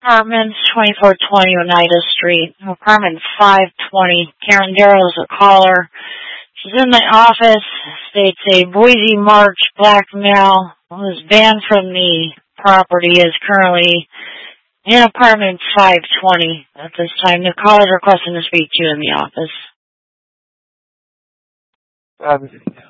Apartments, 2420 Oneida Street, apartment 520. Karen Darrow's a caller. She's in the office, states a Boise March black male who is banned from the property is currently in apartment 520 at this time. The caller is requesting to speak to you in the office.